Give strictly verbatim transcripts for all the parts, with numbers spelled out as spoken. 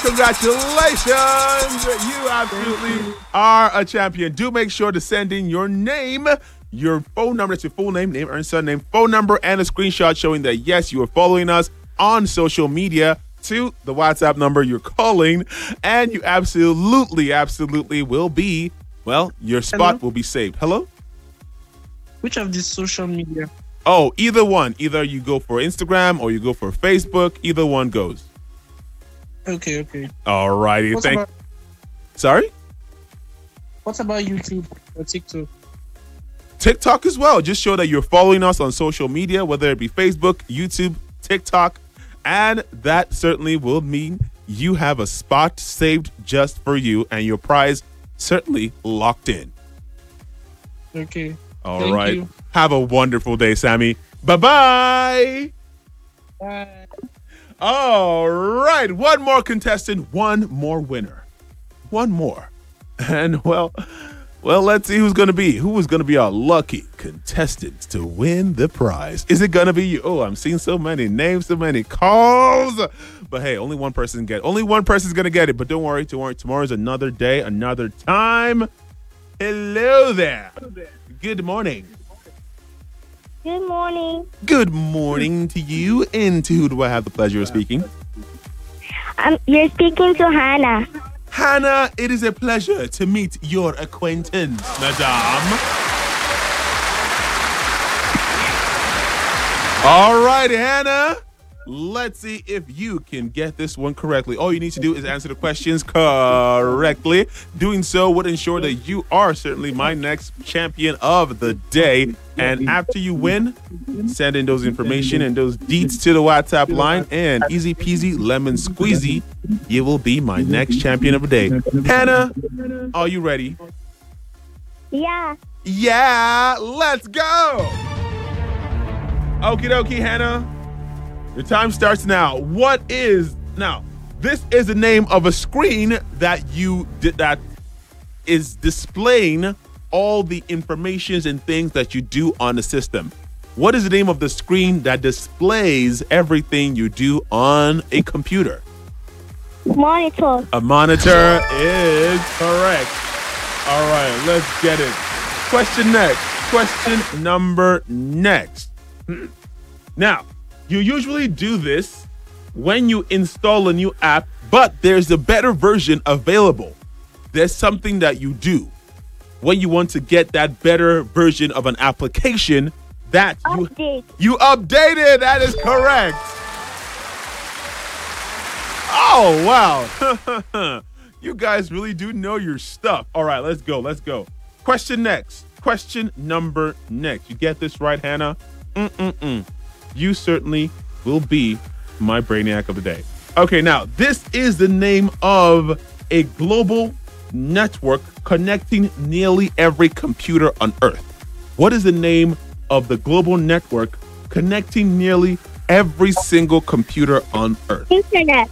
congratulations. You absolutely are a champion. Do make sure to send in your name, your phone number, that's your full name, name, earned surname, phone number, and a screenshot showing that, yes, you are following us on social media to the WhatsApp number you're calling, and you absolutely, absolutely will be, well, your spot Hello? will be saved. Hello? Which of these social media? Oh, either one. Either you go for Instagram or you go for Facebook. Either one goes. Okay, okay. All righty. What Thank. about Sorry? what about YouTube or TikTok? TikTok as well. Just show that you're following us on social media, whether it be Facebook, YouTube, TikTok, and that certainly will mean you have a spot saved just for you and your prize certainly locked in. Okay. All Thank right. you. Have a wonderful day, Sammy. Bye-bye. Bye. All right. One more contestant, one more winner. One more. And well, well, let's see who's going to be. Who is going to be our lucky contestant to win the prize? Is it going to be you? Oh, I'm seeing so many names, so many calls. But hey, only one person get. Only one person's going to get it. But don't worry, don't worry. Tomorrow's another day, another time. Hello there. Good morning. Good morning. Good morning to you. And to who do I have the pleasure of speaking? Um, you're speaking to Hannah. Hannah, it is a pleasure to meet your acquaintance, madame. All right, Hannah. Let's see if you can get this one correctly. All you need to do is answer the questions correctly. Doing so would ensure that you are certainly my next champion of the day. And after you win, send in those information and those deeds to the WhatsApp line, and easy peasy lemon squeezy, you will be my next champion of the day. Hannah, are you ready? Yeah. Yeah, let's go. Okie dokie, Hannah. Your time starts now. What is now? This is the name of a screen that you did that is displaying all the informations and things that you do on the system. What is the name of the screen that displays everything you do on a computer? Monitor. A monitor is correct. All right, let's get it. Question next. Question number next. Now, you usually do this when you install a new app, but there's a better version available. There's something that you do when you want to get that better version of an application that you Update. you updated. That is correct. Oh, wow. You guys really do know your stuff. All right, let's go. Let's go. Question next. Question number next. You get this right, Hannah? Mm-mm-mm. You certainly will be my brainiac of the day. Okay, now, this is the name of a global network connecting nearly every computer on Earth. What is the name of the global network connecting nearly every single computer on Earth? Internet.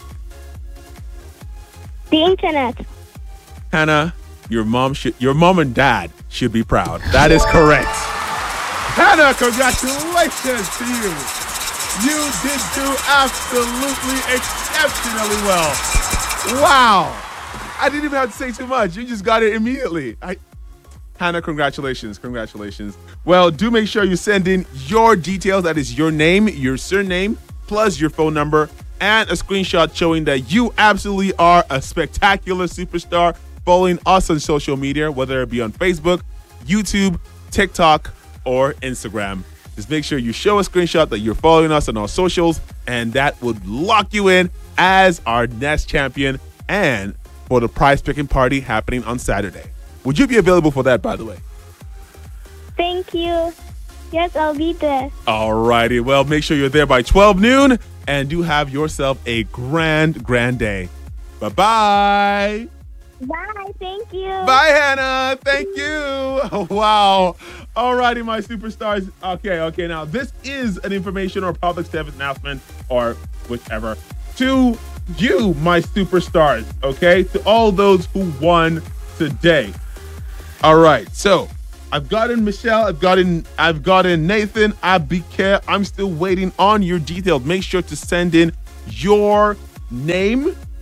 The internet. Hannah, your mom should, your mom and dad should be proud. That is correct. Hannah, congratulations to you. You did do absolutely exceptionally well. Wow. I didn't even have to say too much. You just got it immediately. I, Hannah, congratulations. Congratulations. Well, do make sure you send in your details. That is your name, your surname, plus your phone number, and a screenshot showing that you absolutely are a spectacular superstar following us on social media, whether it be on Facebook, YouTube, TikTok, or Instagram. Just make sure you show a screenshot that you're following us on our socials, and that would lock you in as our next champion and for the prize picking party happening on Saturday. Would you be available for that, by the way? Thank you. Yes, I'll be there. All righty. Well, make sure you're there by twelve noon and do have yourself a grand, grand day. Bye-bye. Bye. Thank you. Bye, Hannah. Thank you. Oh, wow. All righty, my superstars. Okay, okay. Now, this is an information or public service announcement or whichever to you, my superstars, okay? To all those who won today. All right. So, I've gotten Michelle, I've gotten I've gotten Nathan, Abike. I'm still waiting on your details. Make sure to send in your name,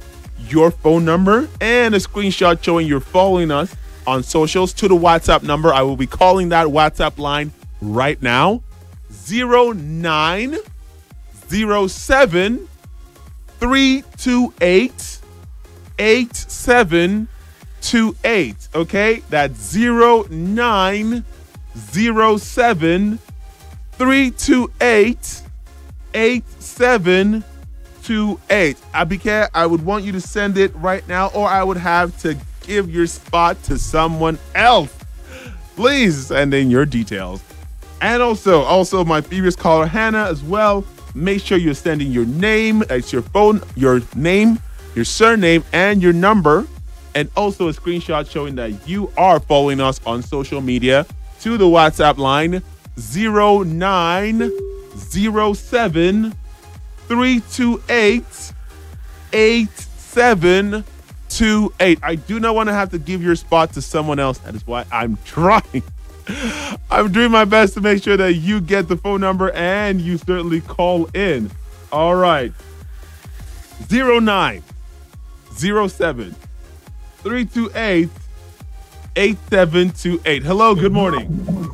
your phone number and a screenshot showing you're following us on socials to the WhatsApp number. I will be calling that WhatsApp line right now. zero nine zero seven three two eight eight seven two eight. Okay? That's zero nine zero seven three two eight eight seven two eight. Abike, I would want you to send it right now, or I would have to give your spot to someone else. Please send in your details. And also, also my previous caller, Hannah, as well. Make sure you're sending your name, it's your phone, your name, your surname, and your number, and also a screenshot showing that you are following us on social media to the WhatsApp line zero nine zero seven three two eight eight seven two eight. I do not want to have to give your spot to someone else. That is why I'm trying. I'm doing my best to make sure that you get the phone number and you certainly call in. All right. zero nine zero seven three two eight eight seven two eight. Hello, good morning.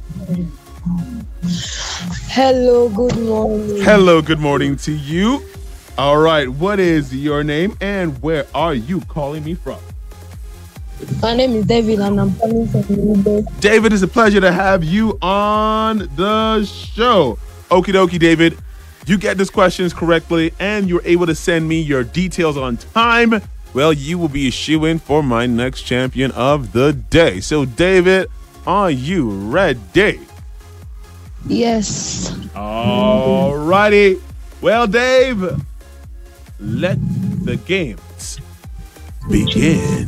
Hello, good morning. Hello, good morning to you. All right, what is your name and where are you calling me from? My name is David and I'm calling from Lagos. David, it's a pleasure to have you on the show. Okie dokie, David. You get these questions correctly and you're able to send me your details on time. Well, you will be a shoo-in for my next champion of the day. So, David, are you ready? Yes. All righty. Well, Dave, let the games begin.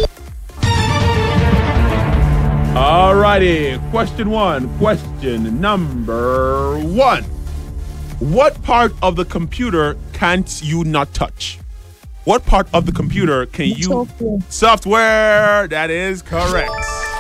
All righty. Question one. Question number one. What part of the computer can't you not touch? What part of the computer can you... Software. Software. That is correct.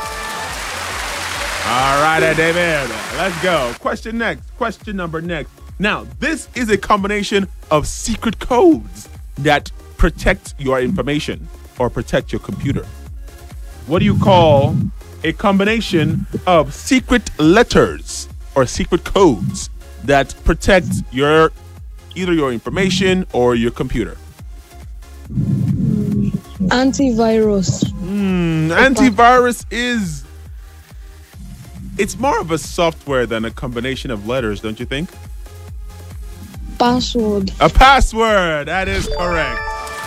All right, David. Let's go. Question next. Question number next. Now, this is a combination of secret codes that protect your information or protect your computer. What do you call a combination of secret letters or secret codes that protect your either your information or your computer? Antivirus. Hmm, antivirus is it's more of a software than a combination of letters, don't you think? Password. A password. That is correct.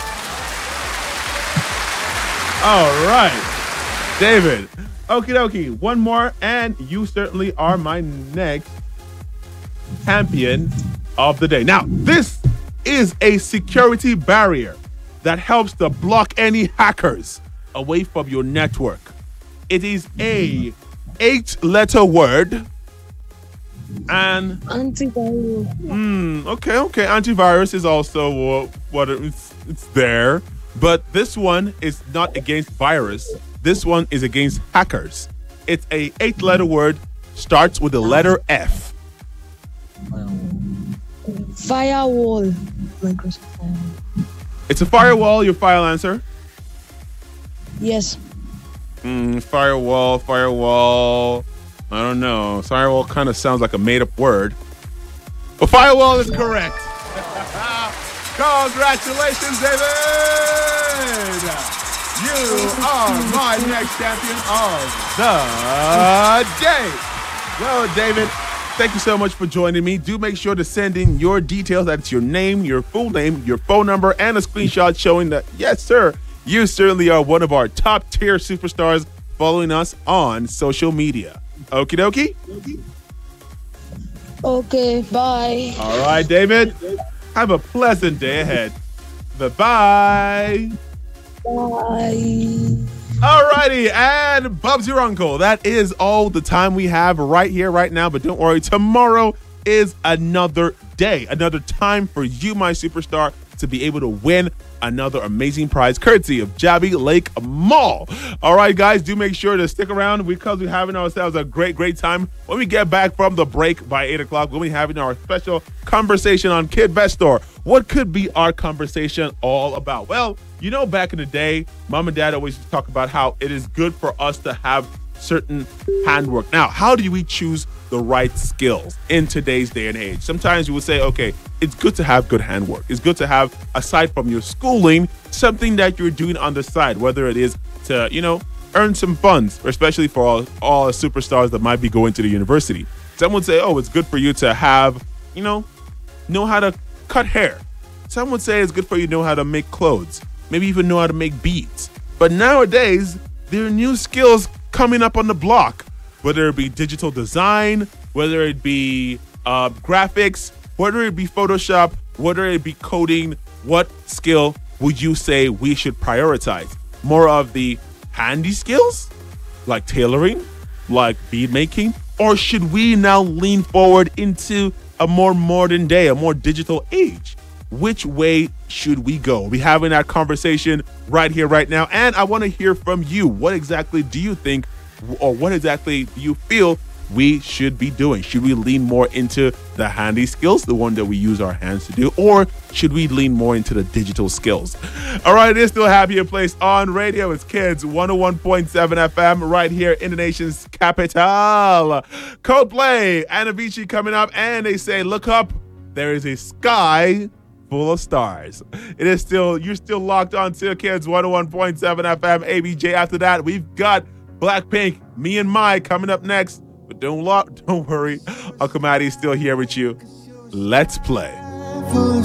All right. David. Okie dokie. One more, and you certainly are my next champion of the day. Now, this is a security barrier that helps to block any hackers away from your network. It is a eight-letter word. And Antivirus. mm, okay, okay. Antivirus is also uh, what it's, it's there, but this one is not against virus. This one is against hackers. It's a eight-letter word, starts with the letter F. Firewall. Microsoft Firewall. It's a firewall. Your final answer. Yes. Mm, firewall, firewall. I don't know. Firewall kind of sounds like a made-up word. But firewall is correct. Congratulations, David! You are my next champion of the day. Well, David, thank you so much for joining me. Do make sure to send in your details. That's your name, your full name, your phone number, and a screenshot showing that, yes, sir, you certainly are one of our top-tier superstars following us on social media. Okie dokie. Okay, bye. All right, David. Have a pleasant day ahead. Bye-bye. Bye. All righty, and Bub's your uncle. That is all the time we have right here, right now. But don't worry, tomorrow is another day, another time for you, my superstar, to be able to win another amazing prize courtesy of Jabby Lake Mall. All right, guys, do make sure to stick around because we're having ourselves a great, great time. When we get back from the break by eight o'clock, we'll be having our special conversation on Kid Best Store. What could be our conversation all about? Well, you know, back in the day, mom and dad always talk about how it is good for us to have certain handwork. Now, how do we choose the right skills in today's day and age? Sometimes you would say, okay, it's good to have good handwork. It's good to have, aside from your schooling, something that you're doing on the side, whether it is to, you know, earn some funds, especially for all, all superstars that might be going to the university. Some would say, oh, it's good for you to have, you know, know how to cut hair. Some would say it's good for you to know how to make clothes, maybe even know how to make beads. But nowadays, there are new skills coming up on the block, whether it be digital design, whether it be uh, graphics, whether it be Photoshop, whether it be coding. What skill would you say we should prioritize? More of the handy skills, like tailoring, like bead making, or should we now lean forward into a more modern day, a more digital age? Which way should we go? We're having that conversation right here, right now. And I want to hear from you. What exactly do you think, or what exactly do you feel we should be doing? Should we lean more into the handy skills, the one that we use our hands to do, or should we lean more into the digital skills? All right, it is still Happier Place on radio. It's Kids one oh one point seven F M right here in the nation's capital. Coldplay and Avicii coming up, and they say, look up, there is a sky full of stars. It is still, you're still locked on to Kids one oh one point seven F M, A B J. After that, we've got Blackpink, Me and My coming up next. But don't lo- don't worry, Uncle Maddie's still here with you. Let's play.